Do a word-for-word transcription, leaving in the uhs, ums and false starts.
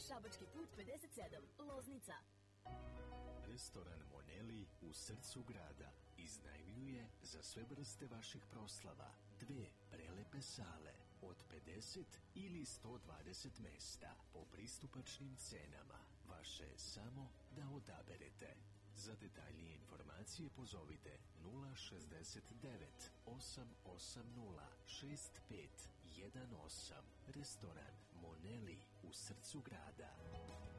Šabački put pedeset sedam, Loznica. Restoran Moneli u srcu grada iznajmljuje za sve vrste vaših proslava dve prelepe sale od pedeset ili sto dvadeset mesta po pristupačnim cenama. Vaše je samo da odaberete. Za detaljnije informacije pozovite nula šezdeset devet osam osam nula šest pet jedan osam. Restoran Moneli u srcu grada.